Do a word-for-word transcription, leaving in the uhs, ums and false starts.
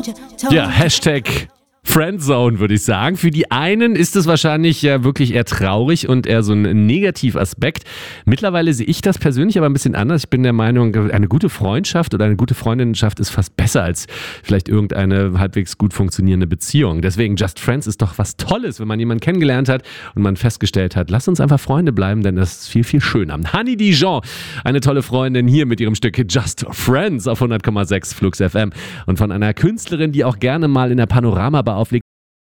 Ja, Hashtag Friendzone, würde ich sagen. Für die einen ist es wahrscheinlich ja wirklich eher traurig und eher so ein Negativaspekt. Mittlerweile sehe ich das persönlich aber ein bisschen anders. Ich bin der Meinung, eine gute Freundschaft oder eine gute Freundinnenschaft ist fast besser als vielleicht irgendeine halbwegs gut funktionierende Beziehung. Deswegen Just Friends ist doch was Tolles, wenn man jemanden kennengelernt hat und man festgestellt hat, lass uns einfach Freunde bleiben, denn das ist viel, viel schöner. Honey Dijon, eine tolle Freundin hier mit ihrem Stück Just Friends auf hundert Komma sechs Flux F M und von einer Künstlerin, die auch gerne mal in der Panoramabar auf